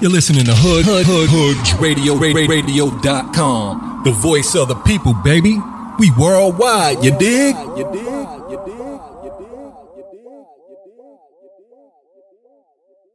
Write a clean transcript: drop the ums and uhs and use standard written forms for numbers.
You're listening to Radio.com. The voice of the people, baby. We worldwide, you dig?